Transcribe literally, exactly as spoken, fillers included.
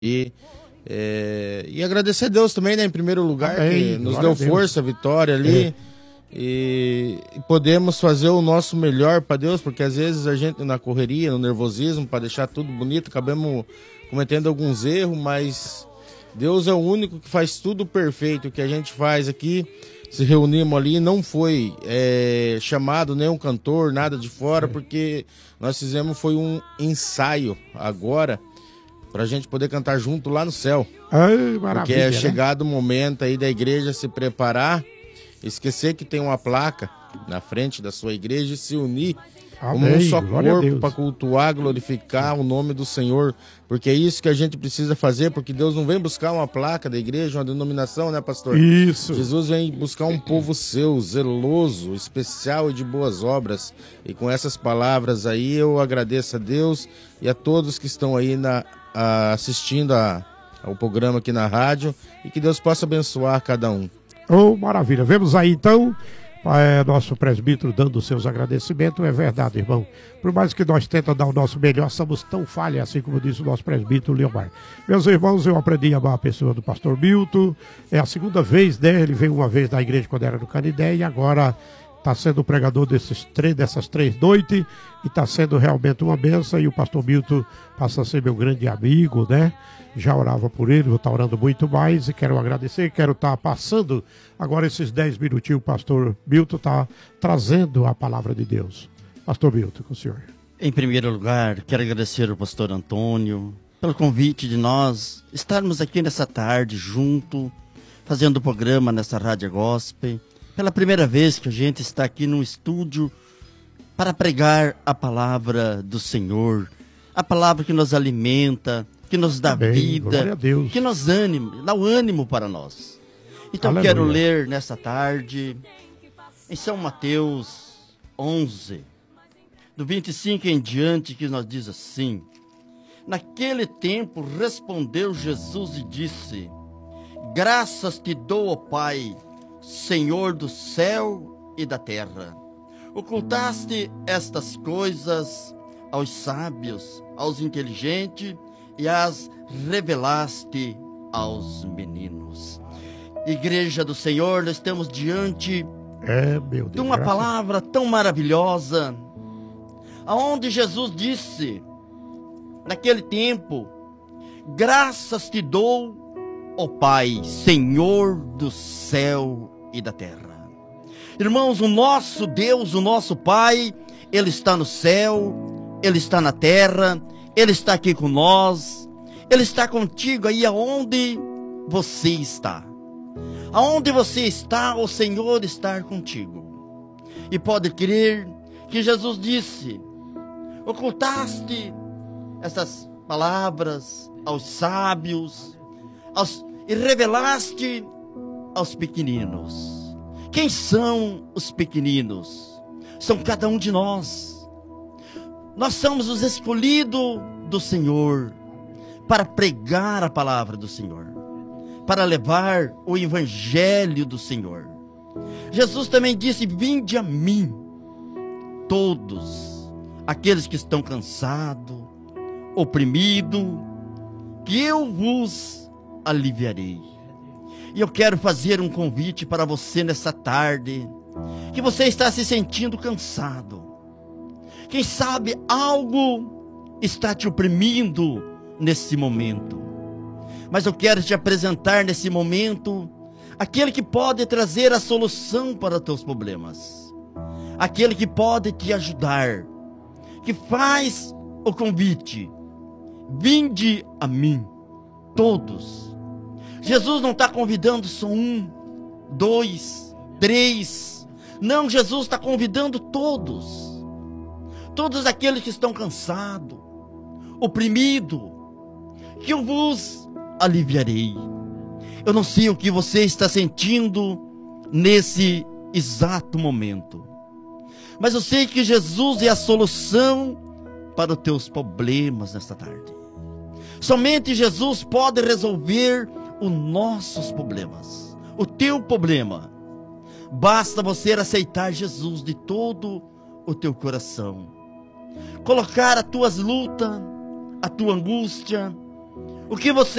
E, é, e agradecer a Deus também, né, em primeiro lugar, Amém. que nos Glória deu a Deus. força, vitória ali. É. E, e podemos fazer o nosso melhor para Deus, porque às vezes a gente na correria, no nervosismo, para deixar tudo bonito, acabamos cometendo alguns erros, mas Deus é o único que faz tudo perfeito. O que a gente faz aqui, se reunimos ali, não foi é, chamado nenhum cantor, nada de fora, porque nós fizemos foi um ensaio agora, pra gente poder cantar junto lá no céu. Ai, Porque maravilha, é né? chegado o momento aí da igreja se preparar, esquecer que tem uma placa na frente da sua igreja e se unir como Amém, um só glória a corpo Deus. para cultuar, glorificar o nome do Senhor. Porque é isso que a gente precisa fazer, porque Deus não vem buscar uma placa da igreja, uma denominação, né, pastor? Isso. Jesus vem buscar um povo seu, zeloso, especial e de boas obras. E com essas palavras aí eu agradeço a Deus e a todos que estão aí na, a, assistindo a, ao programa aqui na rádio, e que Deus possa abençoar cada um. Oh, maravilha. Vemos aí então é, nosso presbítero dando os seus agradecimentos. É verdade, irmão. Por mais que nós tentamos dar o nosso melhor, somos tão falhos, assim como disse o nosso presbítero Leomar. Meus irmãos, eu aprendi a amar a pessoa do pastor Milton. É a segunda vez, né? Ele veio uma vez na igreja quando era no Canidé e agora está sendo o pregador desses três, dessas três noites e está sendo realmente uma benção. E o pastor Milton passa a ser meu grande amigo, né? Já orava por ele, vou estar orando muito mais e quero agradecer, quero estar passando agora esses dez minutinhos. O pastor Milton está trazendo a palavra de Deus. Pastor Milton, com o senhor. Em primeiro lugar, quero agradecer ao pastor Antônio pelo convite de nós estarmos aqui nessa tarde junto, fazendo o programa nessa Rádio Gospel. Pela primeira vez que a gente está aqui num estúdio para pregar a palavra do Senhor, a palavra que nos alimenta, que nos dá Amém. vida, Glória a Deus. que nos ânimo, dá o ânimo para nós. Então Aleluia. quero ler nessa tarde, em São Mateus onze, do vinte e cinco em diante, que nós diz assim: naquele tempo respondeu Jesus e disse: graças te dou, ó Pai, Senhor do céu e da terra. Ocultaste estas coisas aos sábios, aos inteligentes, e as revelaste aos meninos. Igreja do Senhor, nós estamos diante É, meu Deus. de uma graças- palavra tão maravilhosa, aonde Jesus disse, naquele tempo: graças te dou, ó Pai, Senhor do céu e da terra. Irmãos, o nosso Deus, o nosso Pai, Ele está no céu, Ele está na terra, Ele está aqui com nós, Ele está contigo aí aonde você está. Aonde você está, o Senhor está contigo. E pode crer que Jesus disse: ocultaste essas palavras aos sábios, aos, e revelaste aos pequeninos. Quem são os pequeninos? São cada um de nós. Nós somos os escolhidos do Senhor para pregar a palavra do Senhor, para levar o evangelho do Senhor. Jesus também disse: vinde a mim, todos aqueles que estão cansados, oprimidos, que eu vos aliviarei. E eu quero fazer um convite para você nessa tarde, que você está se sentindo cansado. Quem sabe algo está te oprimindo nesse momento. Mas eu quero te apresentar nesse momento aquele que pode trazer a solução para os teus problemas. Aquele que pode te ajudar, que faz o convite: vinde a mim, todos. Jesus não está convidando só um, dois, três. Não, Jesus está convidando todos. Todos aqueles que estão cansados, oprimidos, que eu vos aliviarei. Eu não sei o que você está sentindo nesse exato momento, mas eu sei que Jesus é a solução para os teus problemas nesta tarde. Somente Jesus pode resolver os nossos problemas, o teu problema. Basta você aceitar Jesus de todo o teu coração, colocar as tuas lutas, a tua angústia, O que você